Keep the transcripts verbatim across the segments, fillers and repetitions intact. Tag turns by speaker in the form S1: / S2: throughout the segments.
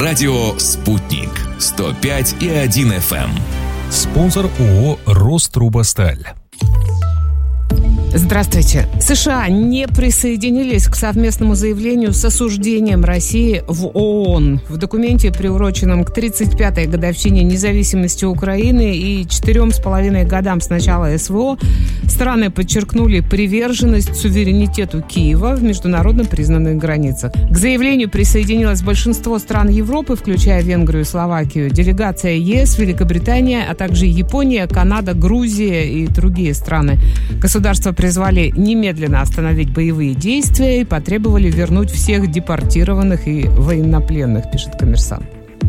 S1: Радио «Спутник». сто пять и один эф эм.
S2: Спонсор ООО «Рострубосталь».
S3: Здравствуйте. США не присоединились к совместному заявлению с осуждением России в ООН. В документе, приуроченном к тридцать пятой годовщине независимости Украины и четырем с половиной годам с начала СВО, страны подчеркнули приверженность суверенитету Киева в международно признанных границах. К заявлению присоединилось большинство стран Европы, включая Венгрию и Словакию, делегация ЕС, Великобритания, а также Япония, Канада, Грузия и другие страны. Государства призвали немедленно остановить боевые действия и потребовали вернуть всех депортированных и военнопленных, пишет «Коммерсант».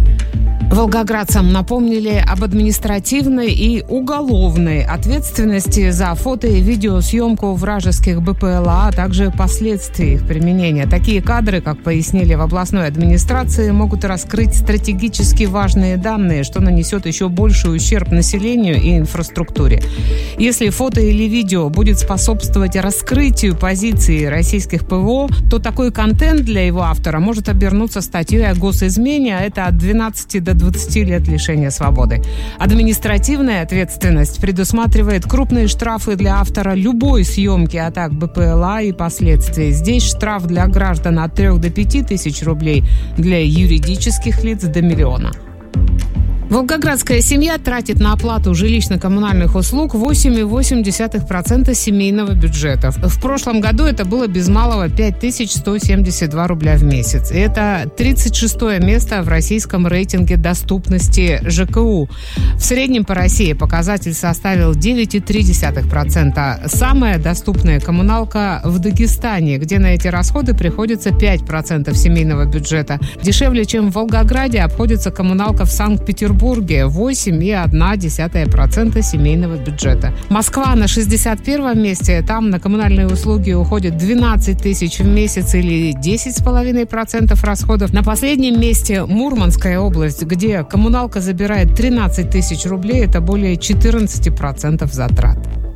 S3: Волгоградцам напомнили об административной и уголовной ответственности за фото- и видеосъемку вражеских БПЛА, а также последствий их применения. Такие кадры, как пояснили в областной администрации, могут раскрыть стратегически важные данные, что нанесет еще больший ущерб населению и инфраструктуре. Если фото или видео будет способствовать раскрытию позиции российских ПВО, то такой контент для его автора может обернуться статьей о госизмене, а это от двенадцати до двадцати лет лишения свободы. Административная ответственность предусматривает крупные штрафы для автора любой съемки атак БПЛА и последствий. Здесь штраф для граждан от трех до пяти тысяч рублей, для юридических лиц до миллиона. Волгоградская семья тратит на оплату жилищно-коммунальных услуг восемь целых восемь десятых процента семейного бюджета. В прошлом году это было без малого пять тысяч сто семьдесят два рубля в месяц. И это тридцать шестое место в российском рейтинге доступности ЖКУ. В среднем по России показатель составил девять целых три десятых процента. Самая доступная коммуналка в Дагестане, где на эти расходы приходится пять процентов семейного бюджета. Дешевле, чем в Волгограде, обходится коммуналка в Санкт-Петербурге. восемь целых одна десятая процента семейного бюджета. Москва на шестьдесят первом месте. Там на коммунальные услуги уходит двенадцать тысяч в месяц или десять целых пять десятых процента расходов. На последнем месте Мурманская область, где коммуналка забирает тринадцать тысяч рублей. Это более четырнадцать процентов затрат.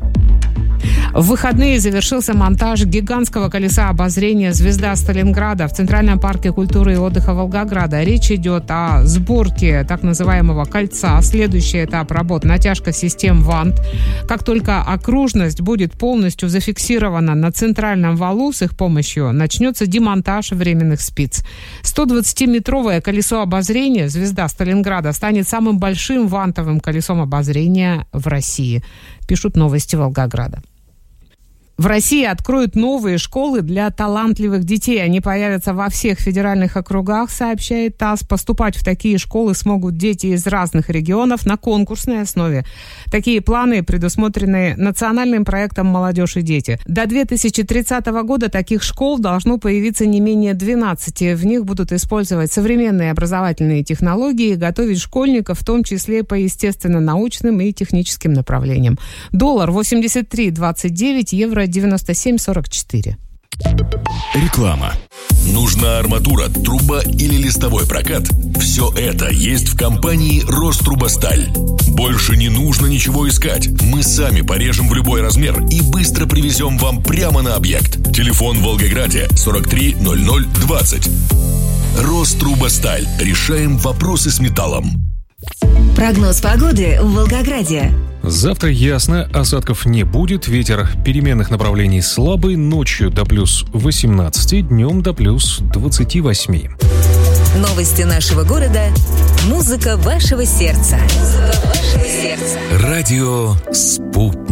S3: В выходные завершился монтаж гигантского колеса обозрения «Звезда Сталинграда» в Центральном парке культуры и отдыха Волгограда. Речь идет о сборке так называемого кольца. Следующий этап работ – натяжка систем вант. Как только окружность будет полностью зафиксирована на центральном валу с их помощью, начнется демонтаж временных спиц. сто двадцатиметровое колесо обозрения «Звезда Сталинграда» станет самым большим вантовым колесом обозрения в России, пишут «Новости Волгограда». В России откроют новые школы для талантливых детей. Они появятся во всех федеральных округах, сообщает ТАСС. Поступать в такие школы смогут дети из разных регионов на конкурсной основе. Такие планы предусмотрены национальным проектом «Молодежь и дети». До две тысячи тридцатого года таких школ должно появиться не менее двенадцати. В них будут использовать современные образовательные технологии и готовить школьников, в том числе по естественно-научным и техническим направлениям. Доллар восемьдесят три двадцать девять, евро девяносто семь сорок четыре.
S1: Реклама. Нужна арматура, труба или листовой прокат? Все это есть в компании «Рострубосталь». Больше не нужно ничего искать. Мы сами порежем в любой размер и быстро привезем вам прямо на объект. Телефон в Волгограде сорок три ноль ноль двадцать. «Рострубосталь». Решаем вопросы с металлом.
S4: Прогноз погоды в Волгограде.
S2: Завтра ясно, осадков не будет, ветер переменных направлений слабый, ночью до плюс восемнадцати, днем до плюс двадцати восьми.
S4: Новости нашего города. Музыка вашего сердца. Музыка вашего сердца.
S1: Радио «Спутник».